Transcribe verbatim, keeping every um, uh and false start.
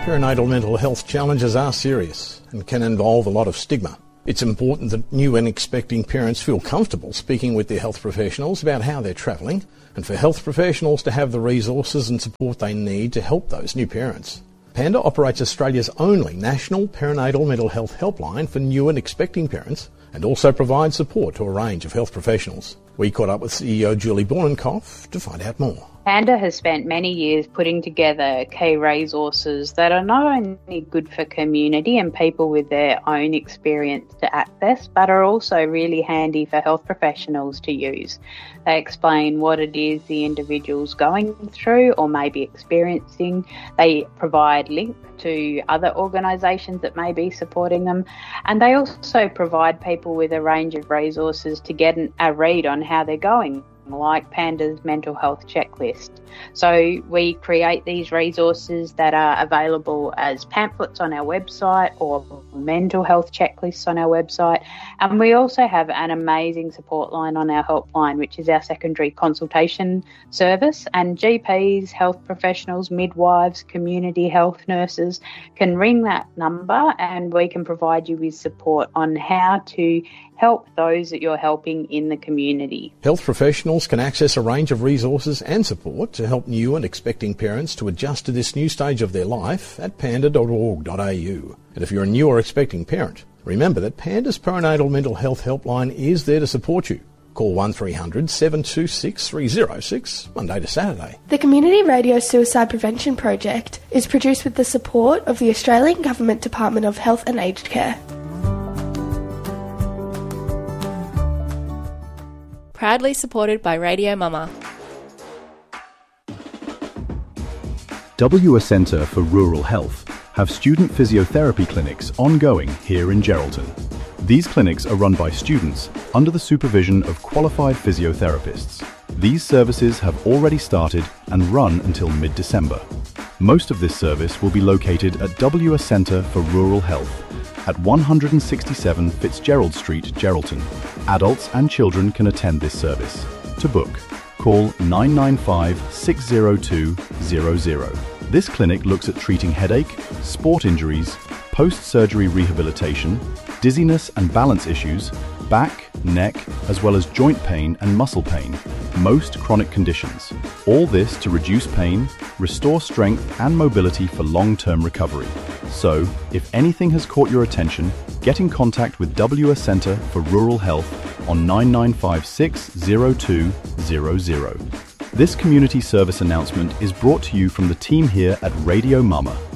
Perinatal mental health challenges are serious and can involve a lot of stigma. It's important that new and expecting parents feel comfortable speaking with their health professionals about how they're travelling, and for health professionals to have the resources and support they need to help those new parents. Panda operates Australia's only national perinatal mental health helpline for new and expecting parents, and also provides support to a range of health professionals. We caught up with C E O Julie Bornenkopf to find out more. Panda has spent many years putting together key resources that are not only good for community and people with their own experience to access, but are also really handy for health professionals to use. They explain what it is the individual's going through or maybe experiencing. They provide links to other organisations that may be supporting them, and they also provide people with a range of resources to get an, a read on how they're going, like Panda's mental health checklist. So we create these resources that are available as pamphlets on our website or mental health checklists on our website. And we also have an amazing support line on our helpline, which is our secondary consultation service. And G Ps, health professionals, midwives, community health nurses can ring that number and we can provide you with support on how to help those that you're helping in the community. Health professionals can access a range of resources and support to help new and expecting parents to adjust to this new stage of their life at panda dot org dot a u. And if you're a new or expecting parent, remember that Panda's perinatal mental health helpline is there to support you. Call one three hundred seven two six three oh six Monday to Saturday. The Community Radio Suicide Prevention Project is produced with the support of the Australian Government Department of Health and Aged Care. Proudly supported by Radio Mama. W A Centre for Rural Health have student physiotherapy clinics ongoing here in Geraldton. These clinics are run by students under the supervision of qualified physiotherapists. These services have already started and run until mid-December. Most of this service will be located at W A Centre for Rural Health at one sixty-seven Fitzgerald Street, Geraldton. Adults and children can attend this service. To book, call nine nine five, six zero two, zero zero. This clinic looks at treating headache, sport injuries, post-surgery rehabilitation, dizziness and balance issues, back, neck, as well as joint pain and muscle pain, most chronic conditions. All this to reduce pain, restore strength and mobility for long-term recovery. So, if anything has caught your attention, get in contact with W A Centre for Rural Health on nine nine five six, zero two zero zero. This community service announcement is brought to you from the team here at Radio Mama.